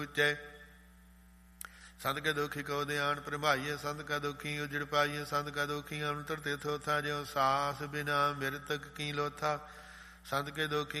ਉਚੈ। ਸੰਤ ਕੇ ਦੁਖੀ ਕਉ ਦਿਆਨ ਪ੍ਰਭਾਈਏ, ਸੰਤ ਕਾ ਦੁਖੀ ਉਜੜ ਪਾਈਏ। ਸੰਤ ਕਾ ਦੁਖੀ ਅੰਤਰ ਤੇ ਥੋਥਾ, ਜਿਉ ਸਾਸ ਬਿਨਾ ਮਿਰਤਕ ਕੀ ਲੋਥਾ। ਸੰਤ ਕੇ ਦੁਖੀ